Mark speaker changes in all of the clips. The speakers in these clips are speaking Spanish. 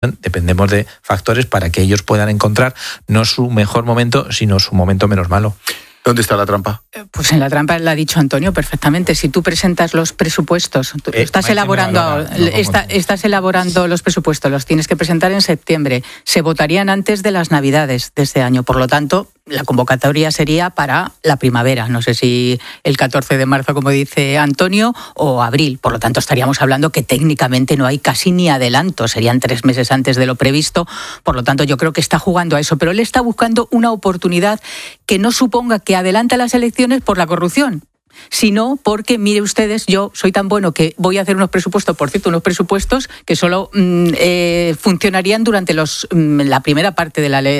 Speaker 1: dependemos de factores para que ellos puedan encontrar no su mejor momento, sino su momento menos malo.
Speaker 2: ¿Dónde está la trampa?
Speaker 3: Pues en la trampa la ha dicho Antonio perfectamente. Si tú presentas los presupuestos, estás elaborando los presupuestos, los tienes que presentar en septiembre. Se votarían antes de las Navidades de este año. Por lo tanto, la convocatoria sería para la primavera. No sé si el 14 de marzo, como dice Antonio, o abril. Por lo tanto, estaríamos hablando que técnicamente no hay casi ni adelanto. Serían 3 meses antes de lo previsto. Por lo tanto, yo creo que está jugando a eso. Pero él está buscando una oportunidad que no suponga que adelante las elecciones por la corrupción, sino porque, mire ustedes, yo soy tan bueno que voy a hacer unos presupuestos, por cierto, unos presupuestos que solo funcionarían durante la primera parte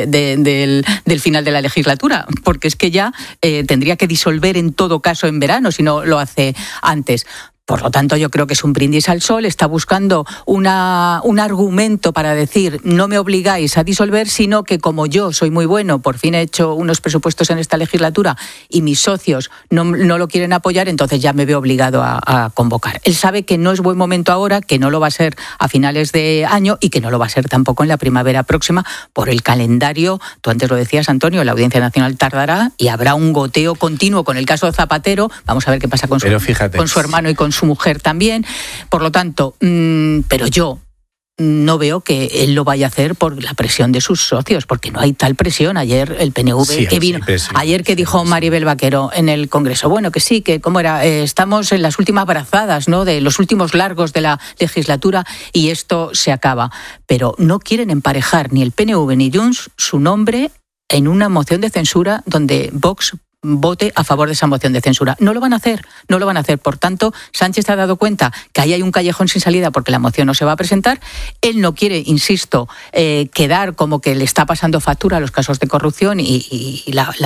Speaker 3: del final de la legislatura, porque es que ya tendría que disolver en todo caso en verano si no lo hace antes. Por lo tanto, yo creo que es un brindis al sol, está buscando un argumento para decir no me obligáis a disolver, sino que como yo soy muy bueno, por fin he hecho unos presupuestos en esta legislatura y mis socios no lo quieren apoyar, entonces ya me veo obligado a convocar. Él sabe que no es buen momento ahora, que no lo va a ser a finales de año y que no lo va a ser tampoco en la primavera próxima por el calendario. Tú antes lo decías, Antonio, la Audiencia Nacional tardará y habrá un goteo continuo con el caso de Zapatero. Vamos a ver qué pasa con su hermano y con su mujer también. Por lo tanto, pero yo no veo que él lo vaya a hacer por la presión de sus socios, porque no hay tal presión. Ayer el PNV que vino, ayer que dijo Maribel Vaquero en el Congreso, bueno, que sí, que cómo era, estamos en las últimas brazadas, ¿no?, de los últimos largos de la legislatura y esto se acaba. Pero no quieren emparejar ni el PNV ni Junts su nombre en una moción de censura donde Vox vote a favor de esa moción de censura. No lo van a hacer. Por tanto, Sánchez se ha dado cuenta que ahí hay un callejón sin salida porque la moción no se va a presentar. Él no quiere, insisto, quedar como que le está pasando factura a los casos de corrupción y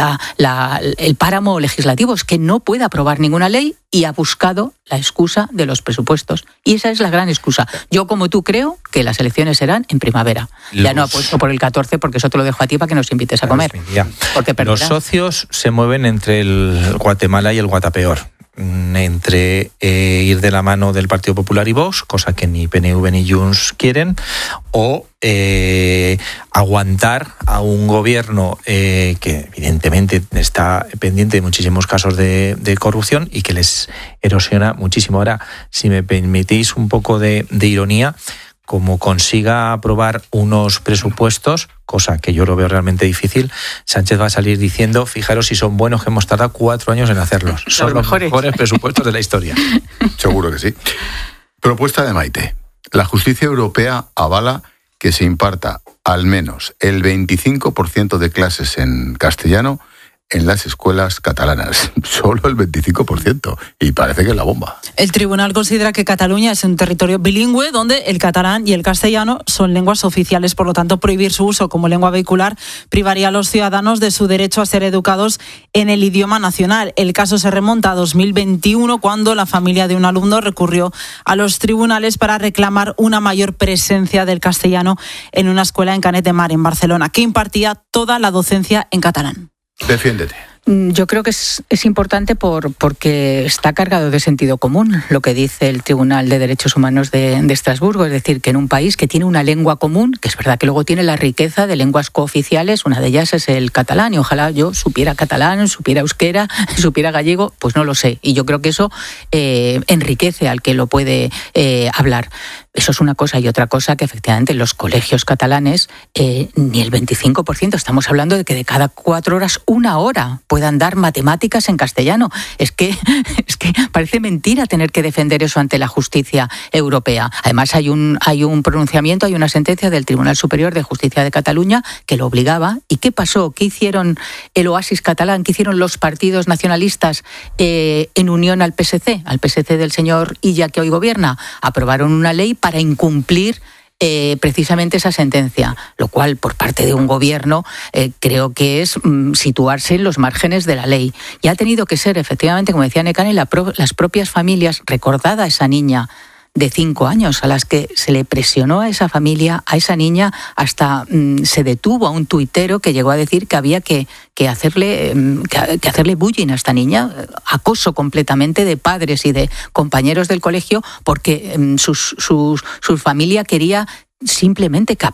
Speaker 3: el páramo legislativo es que no puede aprobar ninguna ley y ha buscado la excusa de los presupuestos. Y esa es la gran excusa. Yo, como tú, creo que las elecciones serán en primavera. Ya no apuesto por el 14 porque eso te lo dejo a ti para que nos invites a comer.
Speaker 1: Los socios se mueven entre el Guatemala y el Guatapeor, entre ir de la mano del Partido Popular y Vox, cosa que ni PNV ni Junts quieren, o aguantar a un gobierno que evidentemente está pendiente de muchísimos casos de corrupción y que les erosiona muchísimo. Ahora, si me permitís un poco de ironía, como consiga aprobar unos presupuestos, cosa que yo lo veo realmente difícil, Sánchez va a salir diciendo, fijaros si son buenos, que hemos tardado 4 años en hacerlos. Son los mejores presupuestos de la historia.
Speaker 2: Seguro que sí. Propuesta de Maite. La justicia europea avala que se imparta al menos el 25% de clases en castellano en las escuelas catalanas. Solo el 25%. Y parece que es la bomba.
Speaker 4: El tribunal considera que Cataluña es un territorio bilingüe donde el catalán y el castellano son lenguas oficiales. Por lo tanto, prohibir su uso como lengua vehicular privaría a los ciudadanos de su derecho a ser educados en el idioma nacional. El caso se remonta a 2021, cuando la familia de un alumno recurrió a los tribunales para reclamar una mayor presencia del castellano en una escuela en Canet de Mar, en Barcelona, que impartía toda la docencia en catalán.
Speaker 2: Defiéndete.
Speaker 3: Yo creo que es importante porque está cargado de sentido común lo que dice el Tribunal de Derechos Humanos de Estrasburgo. Es decir, que en un país que tiene una lengua común, que es verdad que luego tiene la riqueza de lenguas cooficiales, una de ellas es el catalán, y ojalá yo supiera catalán, supiera euskera, supiera gallego, pues no lo sé. Y yo creo que eso enriquece al que lo puede hablar. Eso es una cosa, y otra cosa que efectivamente en los colegios catalanes ni el 25%, estamos hablando de que de cada 4 horas, 1 hora puedan dar matemáticas en castellano. Es que parece mentira tener que defender eso ante la justicia europea. Además hay un pronunciamiento, hay una sentencia del Tribunal Superior de Justicia de Cataluña que lo obligaba. ¿Y qué pasó? ¿Qué hicieron el Oasis catalán? ¿Qué hicieron los partidos nacionalistas en unión al PSC del señor Illa, que hoy gobierna? Aprobaron una ley para incumplir precisamente esa sentencia, lo cual por parte de un gobierno creo que es situarse en los márgenes de la ley. Y ha tenido que ser, efectivamente, como decía Nekane, las propias familias, recordada a esa niña de 5 años, a las que se le presionó a esa familia, a esa niña, hasta se detuvo a un tuitero que llegó a decir que había que hacerle bullying a esta niña, acoso completamente de padres y de compañeros del colegio, porque su familia quería simplemente